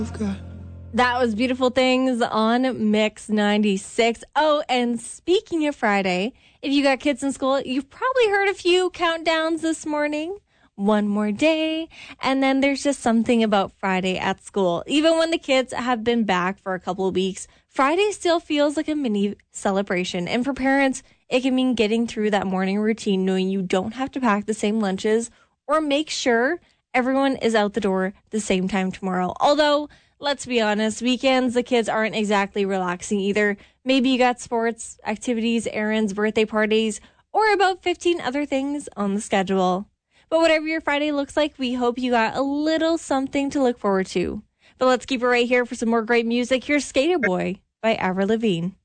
That was Beautiful Things on Mix 96. Oh, and speaking of Friday, if you got kids in school, you've probably heard a few countdowns this morning. One more day. And then there's just something about Friday at school. Even when the kids have been back for a couple of weeks, Friday still feels like a mini celebration. And for parents, it can mean getting through that morning routine, knowing you don't have to pack the same lunches or make sure everyone is out the door the same time tomorrow. Although, let's be honest, weekends, the kids aren't exactly relaxing either. Maybe you got sports, activities, errands, birthday parties, or about 15 other things on the schedule. But whatever your Friday looks like, we hope you got a little something to look forward to. But let's keep it right here for some more great music. Here's Skater Boy by Avril Lavigne.